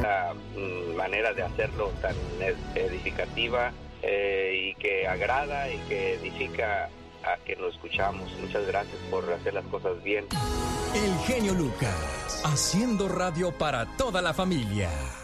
esta manera de hacerlo tan edificativa y que agrada y que edifica a quien lo escuchamos. Muchas gracias por hacer las cosas bien. El genio Lucas, haciendo radio para toda la familia.